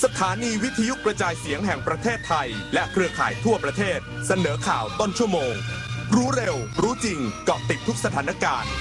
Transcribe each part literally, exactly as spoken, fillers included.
สถานีวิทยุกระจายเสียงแห่งประเทศไทยและเครือข่ายทั่วประเทศเสนอข่าวต้นชั่วโมงรู้เร็วรู้จริงเกาะติดทุกสถานการณ์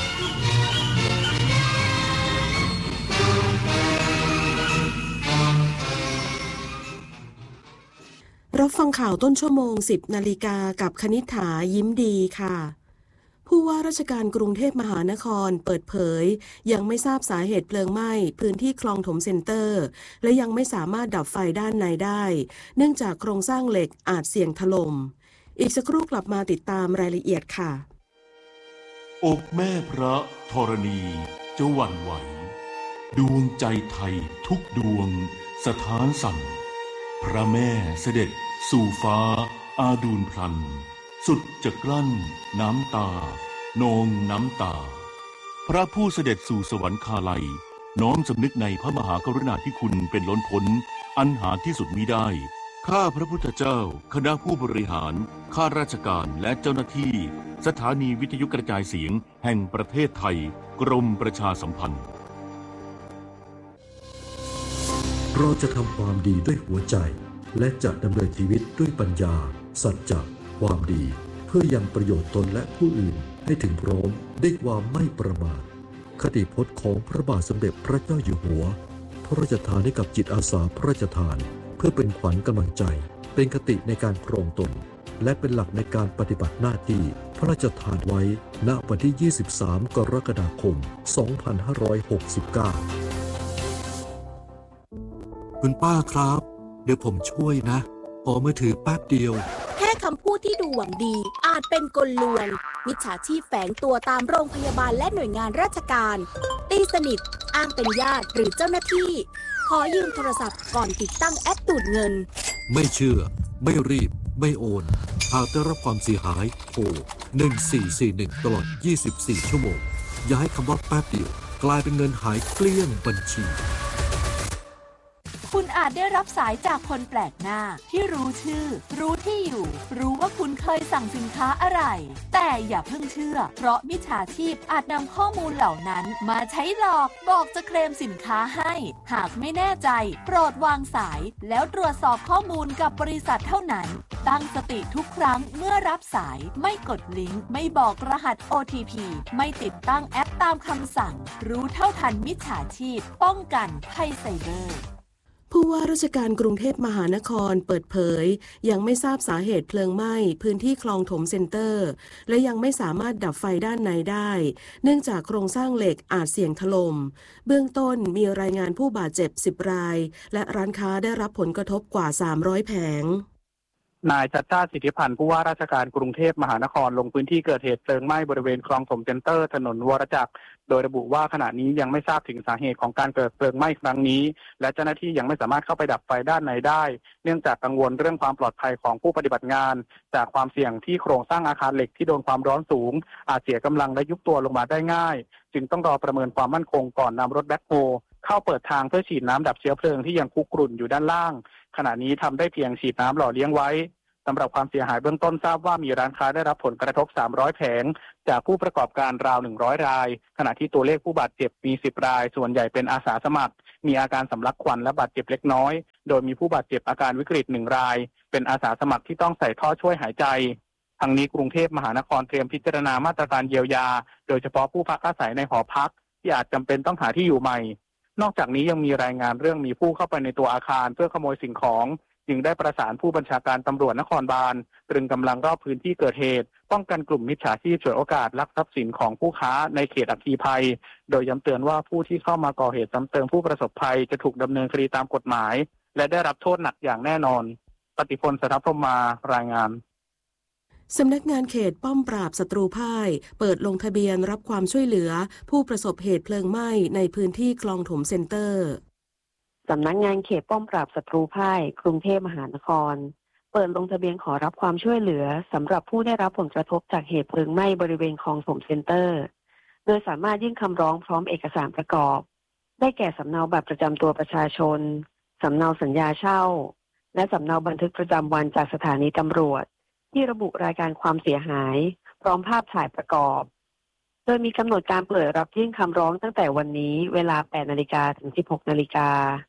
รับฟังข่าวต้นชั่วโมง สิบนาฬิกากับคณิษฐายิ้มดีค่ะผู้ว่าราชการกรุงเทพมหานครเปิดเผยยังไม่ทราบสาเหตุเพลิงไหม้พื้นที่คลองถมเซ็นเตอร์และยังไม่สามารถดับไฟด้านในได้เนื่องจากโครงสร้างเหล็กอาจเสี่ยงถล่มอีกสักครู่กลับมาติดตามรายละเอียดค่ะอกแม่พระธรณีจะหวั่นไหวดวงใจไทยทุกดวงสถานสั่นพระแม่เสด็จสู่ฟ้าอาดูลพลันสุดจะกลั้นน้ำตานองน้ำตาพระผู้เสด็จสู่สวรรคาลัยน้อมสำนึกในพระมหากรุณาธิคุณเป็นล้นพ้นอันหาที่สุดมิได้ข้าพระพุทธเจ้าคณะผู้บริหารข้าราชการและเจ้าหน้าที่สถานีวิทยุกระจายเสียงแห่งประเทศไทยกรมประชาสัมพันธ์เราจะทำความดีด้วยหัวใจและจะดำเนินชีวิตด้วยปัญญาสัจจะความดีเพื่อยังประโยชน์ตนและผู้อื่นให้ถึงพร้อมด้วยความไม่ประมาทคติพจน์ของพระบาทสมเด็จพระเจ้าอยู่หัวพระราชทานให้กับจิตอาสาพระราชทานเพื่อเป็นขวัญกำลังใจเป็นคติในการครองตนและเป็นหลักในการปฏิบัติหน้าที่พระราชทานไว้ณวันที่ยี่สิบสามกรกฎาคมสองพันห้าร้อยหกสิบเก้าคุณป้าครับเดี๋ยวผมช่วยนะขอมือถือแป๊บเดียวแค่คำพูดที่ดูหวังดีอาจเป็นกลลวงมิจฉาชีพแฝงตัวตามโรงพยาบาลและหน่วยงานราชการตีสนิทอ้างเป็นญาติหรือเจ้าหน้าที่ขอยืมโทรศัพท์ก่อนติดตั้งแอปดูดเงินไม่เชื่อไม่รีบไม่โอนหากได้รับความเสียหายโทรหนึ่งสี่สี่หนึ่งตลอดยี่สิบสี่ชั่วโมงอย่าให้คำว่าแป๊บเดียวกลายเป็นเงินหายเกลี้ยงบัญชีคุณอาจได้รับสายจากคนแปลกหน้าที่รู้ชื่อรู้ที่อยู่รู้ว่าคุณเคยสั่งสินค้าอะไรแต่อย่าเพิ่งเชื่อเพราะมิจฉาชีพอาจนำข้อมูลเหล่านั้นมาใช้หลอกบอกจะเคลมสินค้าให้หากไม่แน่ใจโปรดวางสายแล้วตรวจสอบข้อมูลกับบริษัทเท่านั้นตั้งสติทุกครั้งเมื่อรับสายไม่กดลิงก์ไม่บอกรหัส โอ ที พี ไม่ติดตั้งแอปตามคำสั่งรู้เท่าทันมิจฉาชีพป้องกันภัยไซเบอร์ผู้ว่าราชการกรุงเทพมหานครเปิดเผยยังไม่ทราบสาเหตุเพลิงไหม้พื้นที่คลองถมเซ็นเตอร์และยังไม่สามารถดับไฟด้านในได้เนื่องจากโครงสร้างเหล็กอาจเสี่ยงถล่มเบื้องต้นมีรายงานผู้บาดเจ็บสิบรายและร้านค้าได้รับผลกระทบกว่าสามร้อยแผงนายชัชชาติสิทธิพันธ์ผู้ว่าราชการกรุงเทพมหานครลงพื้นที่เกิดเหตุเพลิงไหม้บริเวณคลองถมเซ็นเตอร์ถนนวรจักรโดยระบุว่าขณะนี้ยังไม่ทราบถึงสาเหตุของการเกิดเพลิงไหม้ครั้งนี้และเจ้าหน้าที่ยังไม่สามารถเข้าไปดับไฟด้านในได้เนื่องจากกังวลเรื่องความปลอดภัยของผู้ปฏิบัติงานจากความเสี่ยงที่โครงสร้างอาคารเหล็กที่โดนความร้อนสูงอาจเสียกำลังและยุบตัวลงมาได้ง่ายจึงต้องรอประเมินความมั่นคงก่อนนำรถแบ็คโฮเข้าเปิดทางเพื่อฉีดน้ำดับเชื้อเพลิงที่ยังคุกรุ่นอยู่ด้านล่างขณะนี้ทำได้เพียงฉีดน้ำหล่อเลี้ยงไว้สำหรับความเสียหายเบื้องต้นทราบว่ามีร้านค้าได้รับผลกระทบสามร้อยแผงจากผู้ประกอบการราวหนึ่งร้อยรายขณะที่ตัวเลขผู้บาดเจ็บมีสิบรายส่วนใหญ่เป็นอาสาสมัครมีอาการสำลักควันและบาดเจ็บเล็กน้อยโดยมีผู้บาดเจ็บอาการวิกฤตหนึ่งรายเป็นอาสาสมัครที่ต้องใส่ท่อช่วยหายใจทางนี้กรุงเทพมหานครเตรียมพิจารณามาตรการเยียวยาโดยเฉพาะผู้พักอาศัยในหอพักที่อาจจำเป็นต้องหาที่อยู่ใหม่นอกจากนี้ยังมีรายงานเรื่องมีผู้เข้าไปในตัวอาคารเพื่อขโมยสิ่งของจึงได้ประสานผู้บัญชาการตำรวจนครบาลตรึงกำลังรอบพื้นที่เกิดเหตุป้องกันกลุ่มมิจฉาชีพฉวยโอกาสลักทรัพย์สินของผู้ค้าในเขตอัคคีภัยโดยย้ำเตือนว่าผู้ที่เข้ามาก่อเหตุซ้ำเติมผู้ประสบภัยจะถูกดำเนินคดีตามกฎหมายและได้รับโทษหนักอย่างแน่นอนปฏิพล สถพรหมมารายงานสำนักงานเขตป้อมปราบศัตรูพ่ายเปิดลงทะเบียนรับความช่วยเหลือผู้ประสบเหตุเพลิงไหม้ในพื้นที่คลองถมเซ็นเตอร์สำนักงานเขตป้อมปราบศัตรูพ่ายกรุงเทพมหานครเปิดลงทะเบียนขอรับความช่วยเหลือสำหรับผู้ได้รับผลกระทบจากเหตุเพลิงไหม้บริเวณคลองถมเซ็นเตอร์โดยสามารถยื่นคำร้องพร้อมเอกสารประกอบได้แก่สำเนาบัตรประจำตัวประชาชนสำเนาสัญญาเช่าและสำเนาบันทึกประจำวันจากสถานีตำรวจที่ระบุรายการความเสียหายพร้อมภาพถ่ายประกอบโดยมีกำหนดการเปิดรับยื่นคำร้องตั้งแต่วันนี้เวลา แปดนาฬิกา ถึง สิบหกนาฬิกา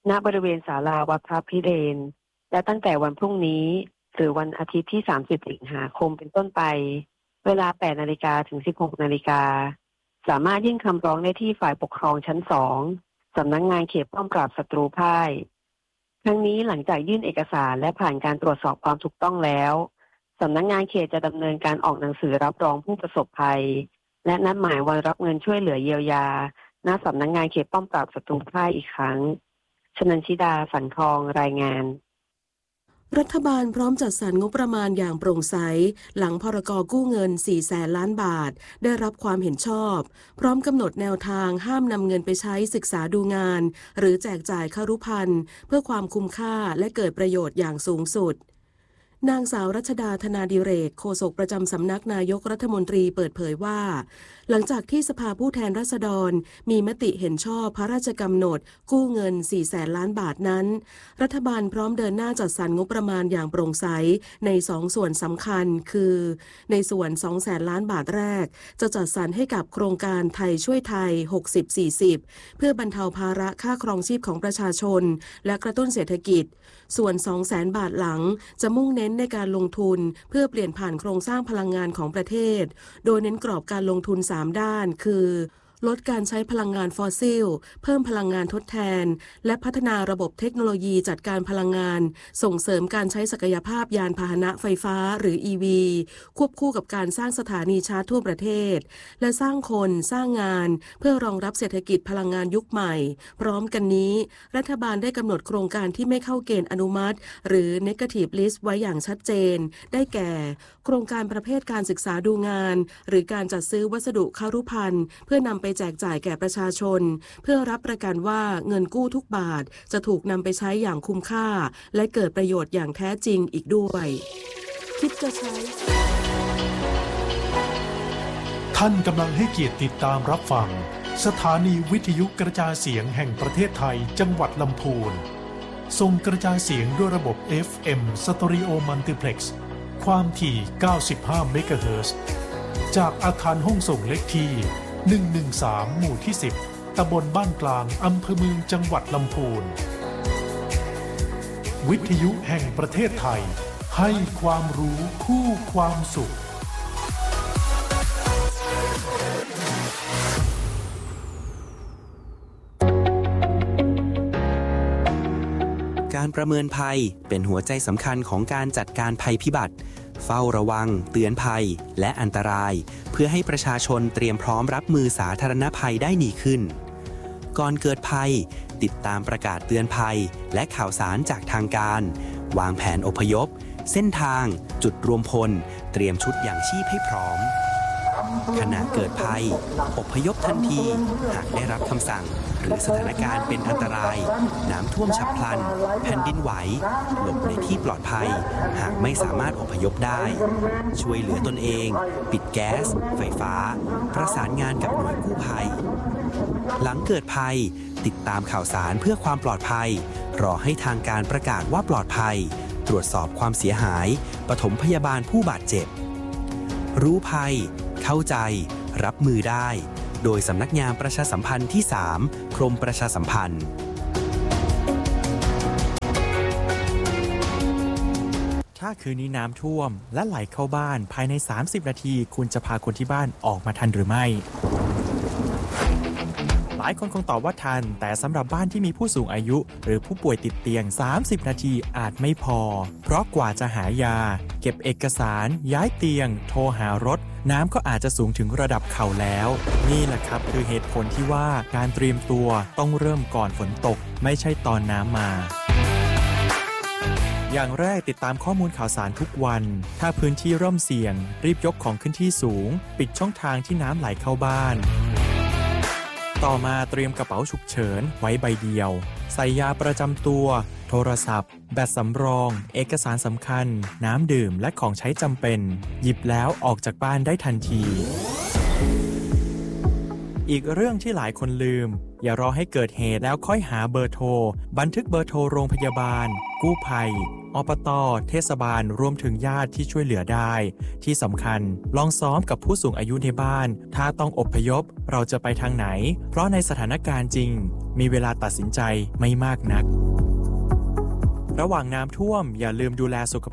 ณบริเวณศาลาวัดพระพิเรนและตั้งแต่วันพรุ่งนี้หรือวันอาทิตย์ที่สามสิบสิงหาคมเป็นต้นไปเวลาแปดนาฬิกาถึงสิบหกนาฬิกาสามารถยื่นคำร้องได้ที่ฝ่ายปกครองชั้นสองสำนักงานเขตป้อมปราบศัตรูพ่ายทั้งนี้หลังจากยื่นเอกสารและผ่านการตรวจสอบความถูกต้องแล้วสำนักงานเขตจะดำเนินการออกหนังสือรับรองผู้ประสบภัยและนัดหมายวันรับเงินช่วยเหลือเยียวยาณสำนักงานเขตป้อมปราบศัตรูพ่ายอีกครั้งชนันชิดาสันทองรายงานรัฐบาลพร้อมจัดสรรงบประมาณอย่างโปร่งใสหลังพรก.กู้เงิน สี่แสนล้านบาทได้รับความเห็นชอบพร้อมกำหนดแนวทางห้ามนำเงินไปใช้ศึกษาดูงานหรือแจกจ่ายคฤภัณฑ์เพื่อความคุ้มค่าและเกิดประโยชน์อย่างสูงสุดนางสาวรัชดาธนาดิเรกโฆษกประจำสำนักนายกรัฐมนตรีเปิดเผยว่าหลังจากที่สภาผู้แทนราษฎรมีมติเห็นชอบพระราชกำหนดกู้เงิน สี่แสนล้านบาทนั้นรัฐบาลพร้อมเดินหน้าจัดสรรงบประมาณอย่างโปร่งใสในสองส่วนสำคัญคือในส่วน สองแสนล้านบาทแรกจะจัดสรรให้กับโครงการไทยช่วยไทย หกสิบ สี่สิบ เพื่อบรรเทาภาระค่าครองชีพของประชาชนและกระตุ้นเศรษฐกิจส่วน สองแสนบาทหลังจะมุ่งเน้นในการลงทุนเพื่อเปลี่ยนผ่านโครงสร้างพลังงานของประเทศโดยเน้นกรอบการลงทุนสามด้านคือลดการใช้พลังงานฟอสซิลเพิ่มพลังงานทดแทนและพัฒนาระบบเทคโนโลยีจัดการพลังงานส่งเสริมการใช้ศักยภาพยานพาหนะไฟฟ้าหรือ อี วี ควบคู่กับการสร้างสถานีชาร์จทั่วประเทศและสร้างคนสร้างงานเพื่อรองรับเศรษฐกิจพลังงานยุคใหม่พร้อมกันนี้รัฐบาลได้กำหนดโครงการที่ไม่เข้าเกณฑ์อนุมัติหรือ Negative List ไว้อย่างชัดเจนได้แก่โครงการประเภทการศึกษาดูงานหรือการจัดซื้อวัสดุคฤภัณฑ์เพื่อนำไปแจกจ่ายแก่ประชาชนเพื่อรับประกันว่าเงินกู้ทุกบาทจะถูกนำไปใช้อย่างคุ้มค่าและเกิดประโยชน์อย่างแท้จริงอีกด้วยคิดจะใช้ท่านกำลังให้เกียรติติดตามรับฟังสถานีวิทยุกระจายเสียงแห่งประเทศไทยจังหวัดลำพูนส่งกระจายเสียงด้วยระบบ เอฟ เอ็ม Stereo Multiplex ความถี่เก้าสิบห้าเมกะเฮิรตซ์จากอาคารห้องส่งเลขที่หนึ่งหนึ่งสามหมู่ที่สิบตำบลบ้านกลางอำเภอเมืองจังหวัดลำพูนวิทยุแห่งประเทศไทยให้ความรู้คู่ความสุขการประเมินภัยเป็นหัวใจสำคัญของการจัดการภัยพิบัติเฝ้าระวังเตือนภัยและอันตรายเพื่อให้ประชาชนเตรียมพร้อมรับมือสาธารณภัยได้ดีขึ้นก่อนเกิดภัยติดตามประกาศเตือนภัยและข่าวสารจากทางการวางแผนอพยพเส้นทางจุดรวมพลเตรียมชุดอย่างชีพให้พร้อมขณะเกิดภัยอพยพทันทีหากได้รับคำสั่งหรือสถานการณ์เป็นอันตรายน้ำท่วมฉับพลันแผ่นดินไหวหลบในที่ปลอดภัยหากไม่สามารถอพยพได้ช่วยเหลือตนเองปิดแก๊สไฟฟ้าประสานงานกับหน่วยกู้ภัยหลังเกิดภัยติดตามข่าวสารเพื่อความปลอดภัยรอให้ทางการประกาศว่าปลอดภัยตรวจสอบความเสียหายปฐมพยาบาลผู้บาดเจ็บรู้ภัยเข้าใจรับมือได้โดยสำนักงานประชาสัมพันธ์ที่สามกรมประชาสัมพันธ์ถ้าคืนนี้น้ำท่วมและไหลเข้าบ้านภายในสามสิบนาทีคุณจะพาคนที่บ้านออกมาทันหรือไม่หลายคนคงตอบว่าทันแต่สำหรับบ้านที่มีผู้สูงอายุหรือผู้ป่วยติดเตียงสามสิบนาทีอาจไม่พอเพราะกว่าจะหายาเก็บเอกสารย้ายเตียงโทรหารถน้ำก็อาจจะสูงถึงระดับเข่าแล้วนี่แหละครับคือเหตุผลที่ว่าการเตรียมตัวต้องเริ่มก่อนฝนตกไม่ใช่ตอนน้ำมาอย่างแรกติดตามข้อมูลข่าวสารทุกวันถ้าพื้นที่เริ่มเสี่ยงรีบยกของขึ้นที่สูงปิดช่องทางที่น้ำไหลเข้าบ้านต่อมาเตรียมกระเป๋าฉุกเฉินไว้ใบเดียวใส่ยาประจำตัวโทรศัพท์แบตสำรองเอกสารสำคัญน้ำดื่มและของใช้จำเป็นหยิบแล้วออกจากบ้านได้ทันทีอีกเรื่องที่หลายคนลืมอย่ารอให้เกิดเหตุแล้วค่อยหาเบอร์โทรบันทึกเบอร์โทรโรงพยาบาลกู้ภัยอปต.เทศบาลรวมถึงญาติที่ช่วยเหลือได้ที่สำคัญลองซ้อมกับผู้สูงอายุในบ้านถ้าต้องอพยพเราจะไปทางไหนเพราะในสถานการณ์จริงมีเวลาตัดสินใจไม่มากนักระหว่างน้ำท่วมอย่าลืมดูแลสุขภาพ